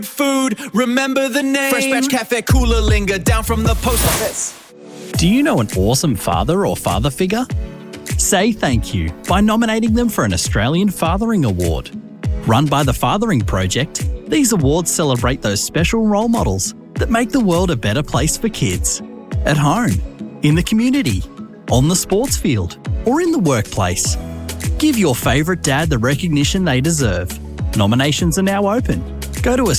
Food, remember the name. Fresh Batch Cafe Cooler Linger down from the post office. Do you know an awesome father or father figure? Say thank you by nominating them for an Australian Fathering Award. Run by the Fathering Project, these awards celebrate those special role models that make the world a better place for kids. At home, in the community, on the sports field, or in the workplace. Give your favourite dad the recognition they deserve. Nominations are now open. Go to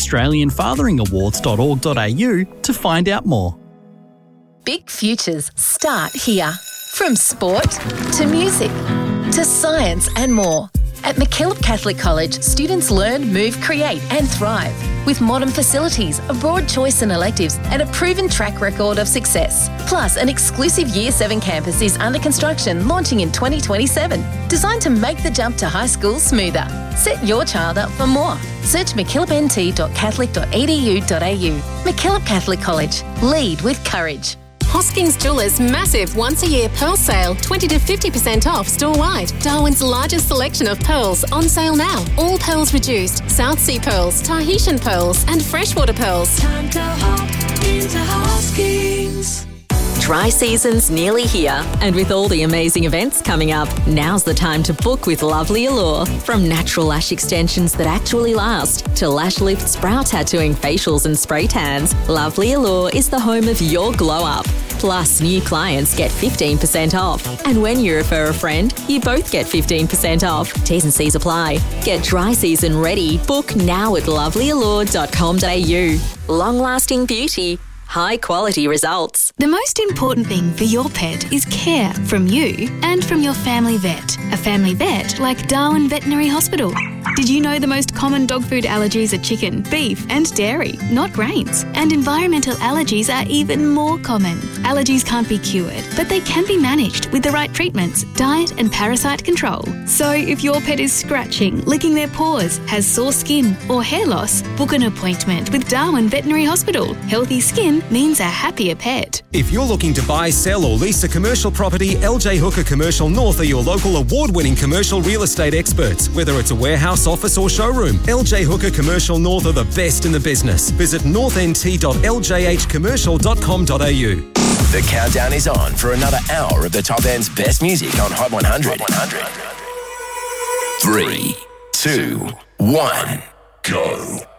australianfatheringawards.org.au to find out more. Big futures start here. From sport to music to science and more. At MacKillop Catholic College, students learn, move, create and thrive. With modern facilities, a broad choice in electives and a proven track record of success. Plus, an exclusive Year 7 campus is under construction, launching in 2027. Designed to make the jump to high school smoother. Set your child up for more. Search mackillopnt.catholic.edu.au. MacKillop Catholic College. Lead with courage. Hoskins Jewelers' massive once-a-year pearl sale, 20 to 50% off store-wide. Darwin's largest selection of pearls on sale now. All pearls reduced. South Sea pearls, Tahitian pearls and freshwater pearls. Time to hop into Hoskins. Dry season's nearly here, and with all the amazing events coming up, now's the time to book with Lovely Allure. From natural lash extensions that actually last to lash lifts, brow tattooing, facials and spray tans, Lovely Allure is the home of your glow up. Plus, new clients get 15% off. And when you refer a friend, you both get 15% off. T's and C's apply. Get dry season ready. Book now at lovelyallure.com.au. Long-lasting beauty. High quality results. The most important thing for your pet is care from you and from your family vet. A family vet like Darwin Veterinary Hospital. Did you know the most common dog food allergies are chicken, beef and dairy, not grains? And environmental allergies are even more common. Allergies can't be cured, but they can be managed with the right treatments, diet and parasite control. So if your pet is scratching, licking their paws, has sore skin or hair loss, book an appointment with Darwin Veterinary Hospital. Healthy skin means a happier pet. If you're looking to buy, sell or lease a commercial property, LJ Hooker Commercial North are your local award-winning commercial real estate experts. Whether it's a warehouse, office or showroom, LJ Hooker Commercial North are the best in the business. Visit northnt.ljhcommercial.com.au. The countdown is on for another hour of the top end's best music on Hot 100. 3, 2, 1, go.